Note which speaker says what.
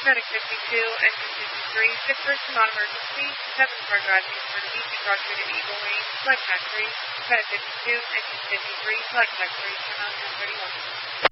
Speaker 1: Medic 52, Engine 53, fit first non-emergency, 7-car drive needs for the BC Cross Street at Eagle Lane, Flag Factory, Medic 52, Engine 53, Flag Factory, for non-1031.